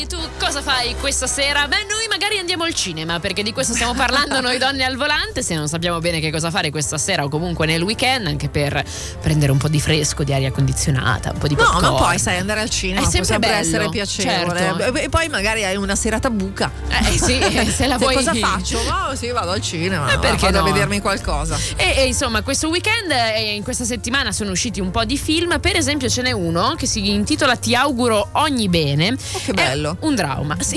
Tu cosa fai questa sera? Beh, noi magari andiamo al cinema, perché di questo stiamo parlando noi donne al volante. Se non sappiamo bene che cosa fare questa sera o comunque nel weekend, anche per prendere un po' di fresco, di aria condizionata, un po' di popcorn. No, ma poi sai, andare al cinema è sempre bello, essere piacevole, certo. E poi magari hai una serata buca. Sì, se la vuoi. Cosa faccio? No, sì, vado al cinema, perché vado no? a vedermi qualcosa. E insomma, questo weekend e in questa settimana sono usciti un po' di film. Per esempio ce n'è uno che si intitola Ti auguro ogni bene. Oh, che bello. È un dramma. Sì.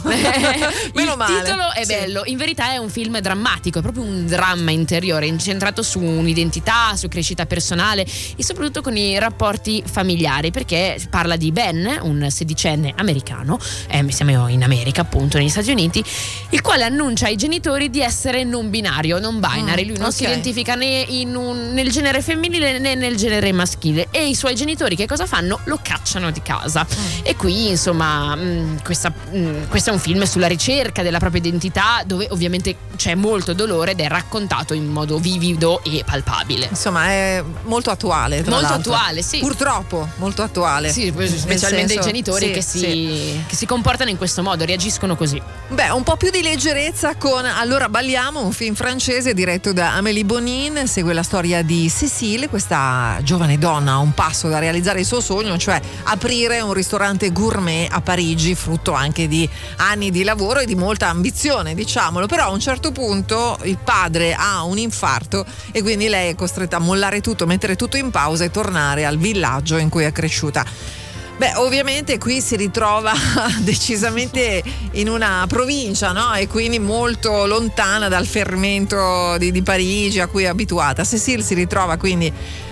Meno male. Il titolo è bello. In verità è un film drammatico, è proprio un dramma interiore, incentrato su un'identità, su crescita personale e soprattutto con i rapporti familiari, perché parla di Ben, un sedicenne americano, siamo in America appunto, negli Stati Uniti, il quale annuncia ai genitori di essere non binario, non binary. Lui non si identifica né nel genere femminile né nel genere maschile, e i suoi genitori che cosa fanno? Lo cacciano di casa. E qui insomma questo è un film sulla ricerca della propria identità, dove ovviamente c'è molto dolore ed è raccontato in modo vivido e palpabile. Insomma, è molto attuale. Molto attuale, sì. Purtroppo molto attuale. Sì, specialmente i genitori che si comportano in questo modo, reagiscono così. Beh, un po' più di leggerezza con Allora balliamo, un film francese diretto da Amélie Bonin. Segue la storia di Cécile, questa giovane donna a un passo da realizzare il suo sogno, cioè aprire un ristorante gourmet a Parigi, frutto anche di anni di lavoro e di molta ambizione, diciamolo. Però a un certo punto il padre ha un infarto e quindi lei è costretta a mollare tutto, mettere tutto in pausa e tornare al villaggio in cui è cresciuta. Beh, ovviamente qui si ritrova decisamente in una provincia, no? E quindi molto lontana dal fermento di Parigi a cui è abituata. Cécile si ritrova quindi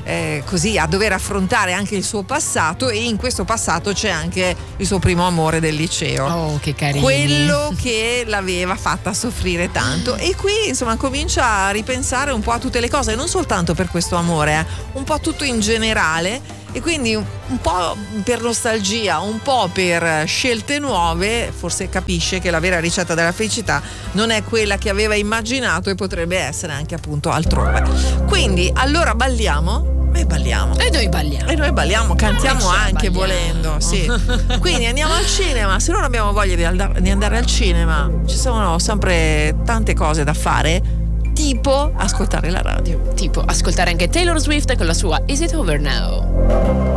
così a dover affrontare anche il suo passato, e in questo passato c'è anche il suo primo amore del liceo. Oh, che carino. Quello che l'aveva fatta soffrire tanto. E qui insomma comincia a ripensare un po' a tutte le cose, non soltanto per questo amore, un po' tutto in generale. E quindi un po' per nostalgia, un po' per scelte nuove, forse capisce che la vera ricetta della felicità non è quella che aveva immaginato e potrebbe essere anche appunto altrove. Quindi allora balliamo? E balliamo. E noi balliamo. E noi balliamo, cantiamo anche volendo, sì. Quindi andiamo al cinema. Se non abbiamo voglia di andare al cinema, ci sono sempre tante cose da fare. Tipo ascoltare la radio. Tipo ascoltare anche Taylor Swift con la sua Is It Over Now?